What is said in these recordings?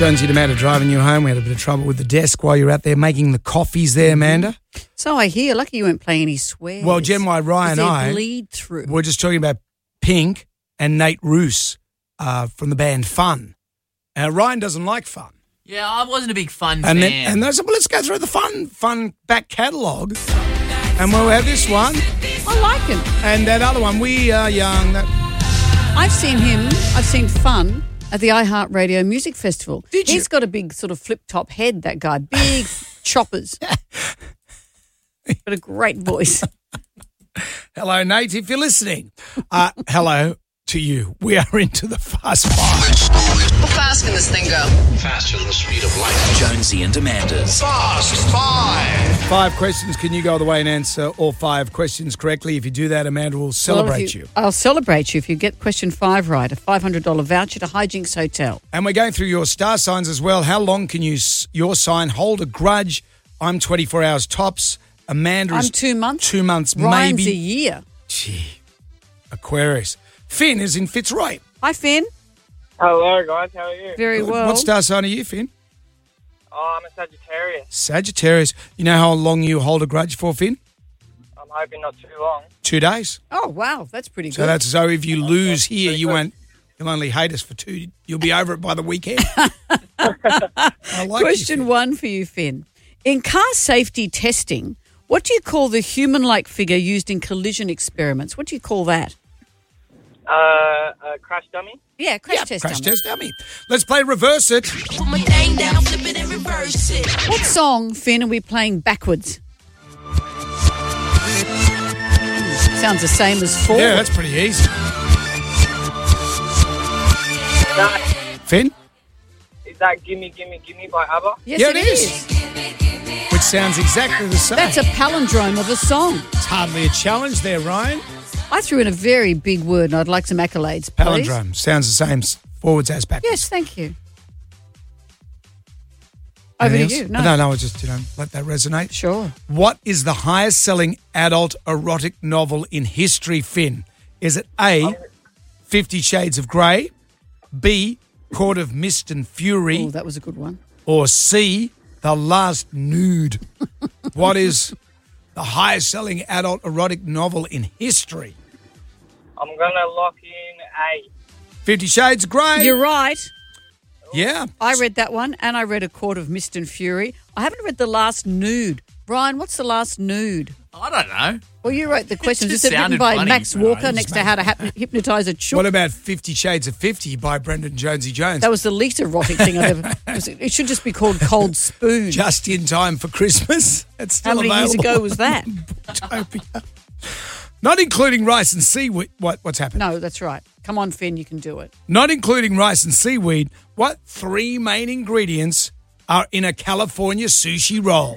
Jonesy and Amanda driving you home. We had a bit of trouble with the desk while you were out there making the coffees there, Amanda. So I hear. Lucky you weren't playing any swears. Well, Jen, Ryan and I bleed through. we're just talking about Pink and Nate Roos from the band Fun. Ryan doesn't like Fun. Yeah, I wasn't a big Fun And fan. let's go through the Fun back catalogue. And we'll have this one. I like him. And that other one, We Are Young. I've seen Fun at the iHeartRadio Music Festival. Did you? He's got a big sort of flip-top head, that guy. Big choppers. Got a great voice. Hello, Nate, if you're listening. Hello to you. We are into the Fast Five. How fast can this thing go? Faster than the speed of light. Jonesy and Amanda's Fast Five. 5 questions. Can you go all the way and answer all 5 questions correctly? If you do that, Amanda will celebrate you. I'll celebrate you if you get question 5 right. A $500 voucher to Hijinks Hotel. And we're going through your star signs as well. How long can your sign hold a grudge? I'm 24 hours tops. Amanda is I'm 2 months. 2 months, Ryan's maybe. a year. Gee. Aquarius. Finn is in Fitzroy. Hi, Finn. Hello, guys. How are you? Very well. What star sign are you, Finn? Oh, I'm a Sagittarius. Sagittarius. You know how long you hold a grudge for, Finn? I'm hoping not too long. 2 days. Oh, wow. That's pretty So good. that's so if you lose here, pretty you good. won't. You'll only hate us for 2. You'll be over it by the weekend. I like Question you, Finn. 1 for you, Finn. In car safety testing, what do you call the human-like figure used in collision experiments? What do you call that? A crash dummy. Yeah, crash test. Crash dummy. test dummy. Let's play Reverse It. Put my thing down, flip it and reverse it. What song, Finn, are we playing backwards? Sounds the same as forward. Yeah, that's pretty easy. Finn? Is that Gimme, Gimme, Gimme by ABBA? Yes, Yeah, it it is. Which sounds exactly the same. That's a palindrome of a song. It's hardly a challenge there, Ryan. I threw in a very big word and I'd like some accolades, please. Palindrome. Sounds the same forwards as backwards. Yes, thank you. Over to Anything you. else? No. No, I just, let that resonate. Sure. What is the highest selling adult erotic novel in history, Finn? Is it A, 50 Shades of Grey, B, Court of Mist and Fury, Oh, that was a good one. or C, The Last Nude? What is the highest selling adult erotic novel in history? I'm going to lock in A. 50 Shades of Grey. You're right. Yeah. I read that one and I read A Court of Mist and Fury. I haven't read The Last Nude. Brian, what's The Last Nude? I don't know. Well, you wrote the question. just Is it written sounded by funny. Max No, Walker it next just to How to Hypnotise a Chook? What about 50 Shades of 50 by Brendan Jonesy Jones? That was the least erotic thing I've ever... It should just be called Cold Spoon. Just in time for Christmas. It's still How many years available. ago was that? Booktopia. Not including rice and seaweed. What's happened? No, that's right. Come on, Finn, you can do it. Not including rice and seaweed, what 3 main ingredients are in a California sushi roll?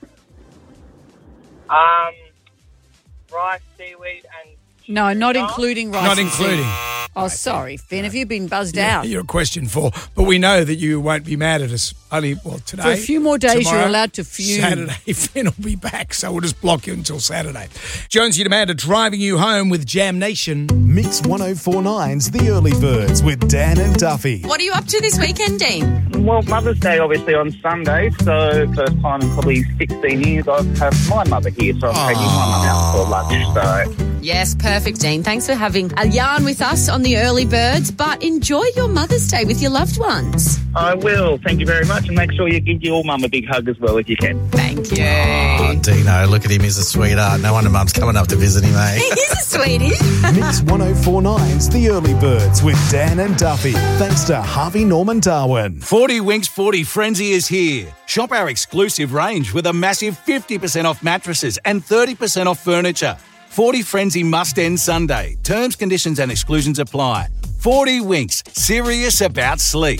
Rice, seaweed, and... No, not including rice. Not and including. seaweed. Oh, sorry, Finn. Have you been buzzed out? You're a question 4, but we know that you won't be mad at us. Only, today. For a few more days, tomorrow, you're allowed to fume. Saturday, Finn will be back, so we'll just block you until Saturday. Jonesy and Amanda driving you home with Jam Nation. Mix 1049's The Early Birds with Dan and Duffy. What are you up to this weekend, Dean? Well, Mother's Day obviously on Sunday, so first time in probably 16 years I've had my mother here, so I'm taking my mum out for lunch. So Yes, perfect, Dean. Thanks for having a yarn with us on the Early Birds, but enjoy your Mother's Day with your loved ones. I will. Thank you very much, and make sure you give your mum a big hug as well if you can. Thank you. Oh, Dino, look at him. He's a sweetheart. No wonder Mum's coming up to visit him, eh? He's a sweetie. Mix 1049's The Early Birds with Dan and Duffy. Thanks to Harvey Norman Darwin. 40 Winks 40 Frenzy is here. Shop our exclusive range with a massive 50% off mattresses and 30% off furniture. 40 Frenzy must end Sunday. Terms, conditions and exclusions apply. 40 Winks, serious about sleep.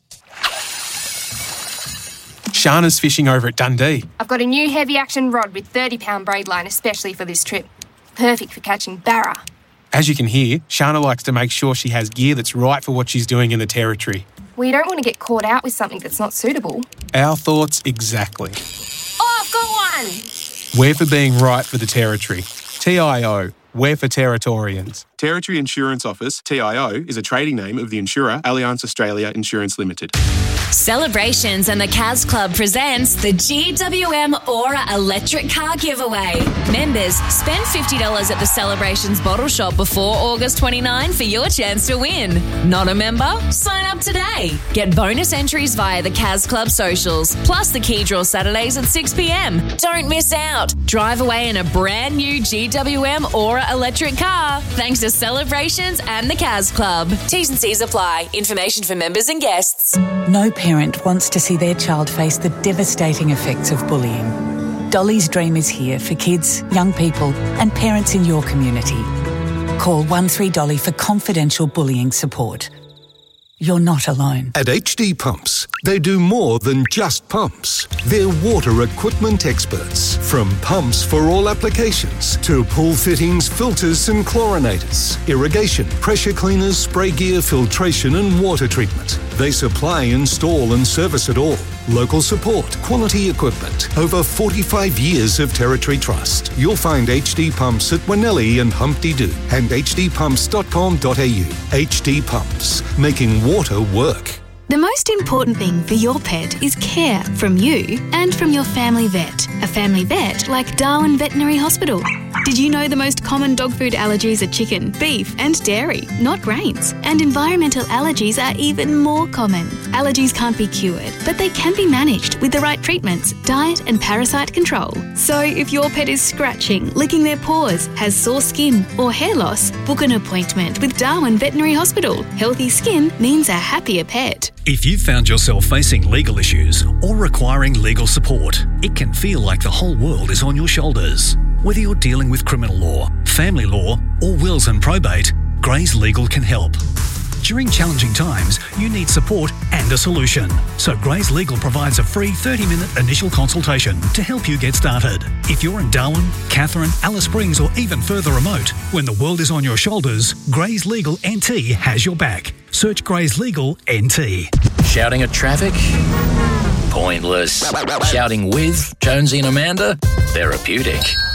Shana's fishing over at Dundee. I've got a new heavy action rod with 30-pound braid line especially for this trip. Perfect for catching barra. As you can hear, Shana likes to make sure she has gear that's right for what she's doing in the territory. Well, you don't want to get caught out with something that's not suitable. Our thoughts exactly. Oh, I've got one! We're for being right for the territory. TIO, we're for Territorians. Territory Insurance Office, TIO, is a trading name of the insurer Allianz Australia Insurance Limited. Celebrations and the Caz Club presents the GWM Aura electric car giveaway. Members, spend $50 at the Celebrations bottle shop before August 29 for your chance to win. Not a member? Sign up today. Get bonus entries via the Caz Club socials, plus the key draw Saturdays at 6 p.m. Don't miss out. Drive away in a brand new GWM Aura electric car thanks to Celebrations and the Caz Club. T's and C's apply. Information for members and guests. No parent wants to see their child face the devastating effects of bullying. Dolly's Dream is here for kids, young people and parents in your community. Call 13Dolly for confidential bullying support. You're not alone. At HD Pumps, they do more than just pumps. They're water equipment experts. From pumps for all applications to pool fittings, filters and chlorinators, irrigation, pressure cleaners, spray gear, filtration and water treatment. They supply, install and service it all. Local support, quality equipment, over 45 years of Territory trust. You'll find HD Pumps at Winnelli and Humpty Doo and hdpumps.com.au. HD Pumps, making water work. The most important thing for your pet is care from you and from your family vet. A family vet like Darwin Veterinary Hospital. Did you know the most common dog food allergies are chicken, beef and dairy, not grains? And environmental allergies are even more common. Allergies can't be cured, but they can be managed with the right treatments, diet and parasite control. So if your pet is scratching, licking their paws, has sore skin or hair loss, book an appointment with Darwin Veterinary Hospital. Healthy skin means a happier pet. If you've found yourself facing legal issues or requiring legal support, it can feel like the whole world is on your shoulders. Whether you're dealing with criminal law, family law, or wills and probate, Grays Legal can help. During challenging times, you need support and a solution. So Grays Legal provides a free 30-minute initial consultation to help you get started. If you're in Darwin, Katherine, Alice Springs or even further remote, when the world is on your shoulders, Grays Legal NT has your back. Search Grays Legal NT. Shouting at traffic? Pointless. Shouting with Jonesy and Amanda? Therapeutic.